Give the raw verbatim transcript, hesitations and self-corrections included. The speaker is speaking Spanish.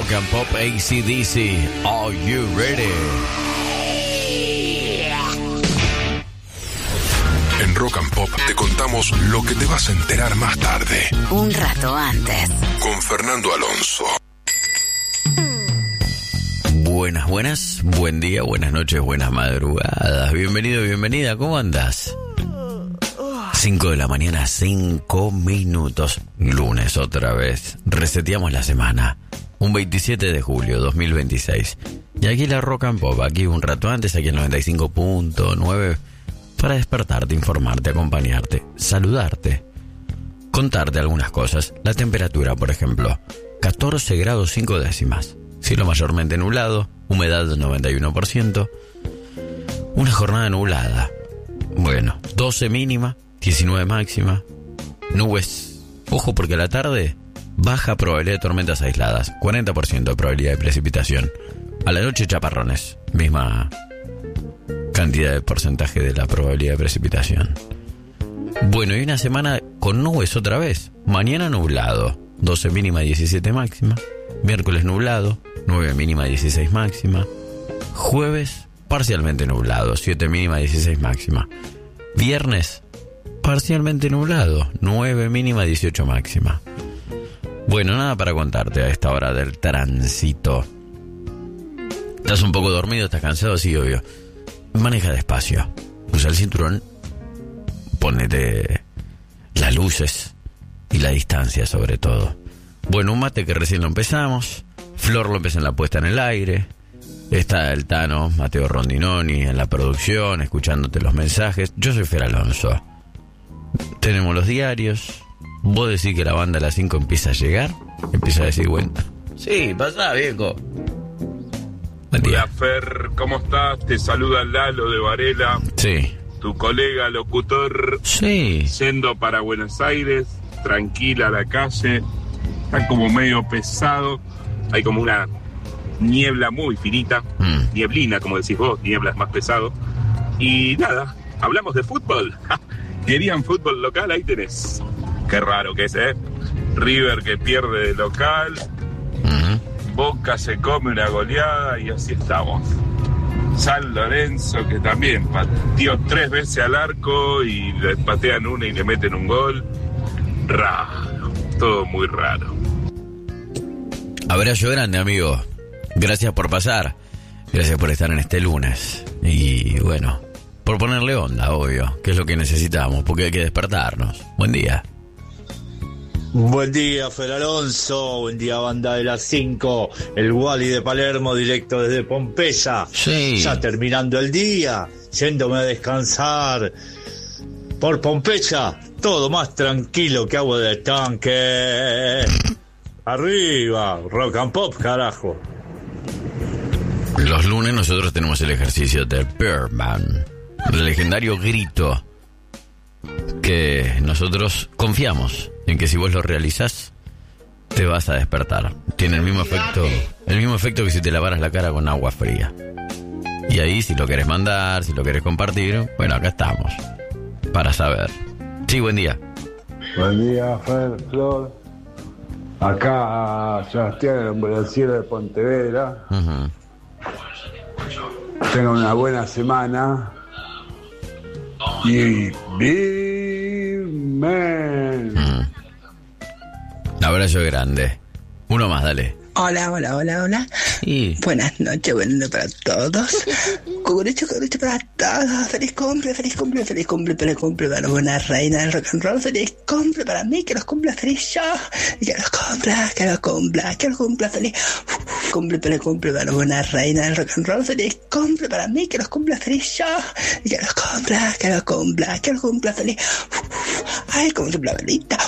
Rock and Pop A C D C. Are you ready? En Rock and Pop te contamos lo que te vas a enterar más tarde. Un rato antes. Con Fernando Alonso. Buenas, buenas, buen día, buenas noches, buenas madrugadas. Bienvenido, bienvenida, ¿cómo andas? cinco de la mañana, cinco minutos. Lunes otra vez. Reseteamos la semana. Un veintisiete de julio dos mil veintiséis. Y aquí la Rock and Pop, aquí un rato antes, aquí en noventa y cinco punto nueve, para despertarte, informarte, acompañarte, saludarte, contarte algunas cosas. La temperatura, por ejemplo, catorce grados cinco décimas. Cielo mayormente nublado, humedad del noventa y uno por ciento. Una jornada nublada. Bueno, doce mínima, diecinueve máxima. Nubes. Ojo porque a la tarde baja probabilidad de tormentas aisladas. cuarenta por ciento de probabilidad de precipitación. A la noche chaparrones. Misma cantidad de porcentaje de la probabilidad de precipitación. Bueno, y una semana con nubes otra vez. Mañana nublado. doce mínima, diecisiete máxima. Miércoles nublado. nueve mínima, dieciséis máxima. Jueves parcialmente nublado. siete mínima, dieciséis máxima. Viernes parcialmente nublado, nueve mínima, dieciocho máxima. Bueno, nada para contarte a esta hora del tránsito. ¿Estás un poco dormido? ¿Estás cansado? Sí, obvio. Maneja despacio. Usa el cinturón. Ponete las luces y la distancia sobre todo. Bueno, un mate que recién lo empezamos. Flor López en la puesta en el aire. Está el Tano, Mateo Rondinoni en la producción, escuchándote los mensajes. Yo soy Fer Alonso. Tenemos los diarios. Vos decís que la banda a las cinco empieza a llegar. Empieza a decir, bueno, sí, pasá, viejo. Buen día. Hola, Fer, ¿cómo estás? Te saluda Lalo de Varela. Sí. Tu colega locutor. Sí. Yendo para Buenos Aires, tranquila la calle. Está como medio pesado. Hay como una niebla muy finita. Mm. Nieblina, como decís vos, niebla es más pesado. Y nada, hablamos de fútbol. Querían fútbol local, ahí tenés. Qué raro que es, ¿eh? River que pierde de local. Uh-huh. Boca se come una goleada y así estamos. San Lorenzo que también pateó tres veces al arco y le patean una y le meten un gol. Raro, todo muy raro. Abrazo grande, amigo. Gracias por pasar. Gracias por estar en este lunes. Y bueno, por ponerle onda, obvio, que es lo que necesitamos, porque hay que despertarnos. Buen día. Buen día, Fer Alonso. Buen día, banda de las cinco. El Wally de Palermo, directo desde Pompeya. Sí. Ya terminando el día, yéndome a descansar. Por Pompeya, todo más tranquilo que agua de tanque. Arriba, Rock and Pop, carajo. Los lunes nosotros tenemos el ejercicio de Birdman, el legendario grito que nosotros confiamos en que si vos lo realizás te vas a despertar. Tiene el mismo efecto, el mismo efecto que si te lavaras la cara con agua fría. Y ahí, si lo querés mandar, si lo querés compartir, bueno, acá estamos para saber. Sí, buen día. Buen día, Fer, Flor. Acá Sebastián en el cielo de Pontevedra. Uh-huh. Tengan una buena semana. Y Big Man. Uh-huh. Abrazo grande. Uno más, dale. Hola, hola, hola, hola. Sí. Buenas noches, buenas noches para todos. Cucurucho, cucurucho para todos. Feliz cumple, feliz cumple, feliz cumple, feliz cumple para una reina del rock and roll. Feliz cumple para mí, que los cumpla feliz yo. Y que los cumpla, que los cumpla, que los cumpla feliz. Cumple, feliz cumple para una reina del rock and roll. Feliz cumple para mí, que los cumpla feliz yo. Y que los cumpla, que los cumpla, que los cumpla feliz. Ay, como sopla velita.